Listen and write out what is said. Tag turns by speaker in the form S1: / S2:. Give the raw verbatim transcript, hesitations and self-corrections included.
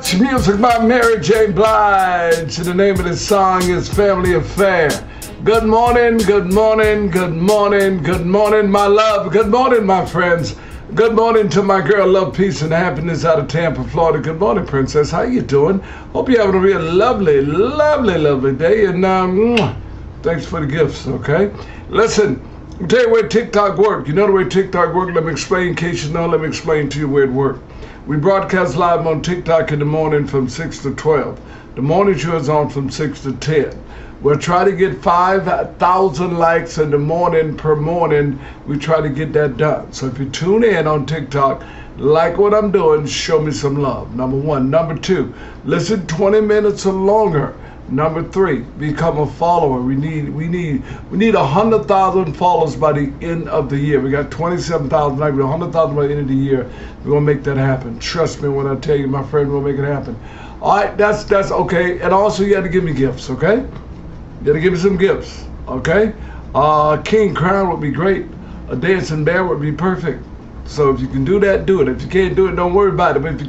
S1: Music by Mary J. Blige. The name of the song is Family Affair. Good morning, good morning, good morning, good morning, my love. Good morning, my friends. Good morning to my girl, love, peace, and happiness out of Tampa, Florida. Good morning, princess. How you doing? Hope you're having a real lovely, lovely, lovely day. And um, thanks for the gifts, okay? Listen, I'll tell you where TikTok works. You know the way TikTok works? Let me explain in case you know. Let me explain to you where it works. We broadcast live on TikTok in the morning from six to twelve. The morning show is on from six to ten. We'll try to get five thousand likes in the morning per morning. We try to get that done. So if you tune in on TikTok, like what I'm doing, show me some love. Number one. Number two, listen twenty minutes or longer. Number three, become a follower. We need we need we need a hundred thousand followers by the end of the year. We got twenty-seven thousand, like a hundred thousand by the end of the year. We're gonna make that happen. Trust me when I tell you, my friend, we'll make it happen. All right, that's that's okay. And also, you got to give me gifts, okay? You got to give me some gifts, okay? Uh, King Crown would be great. A dancing bear would be perfect. So if you can do that, do it. If you can't do it, don't worry about it. But if you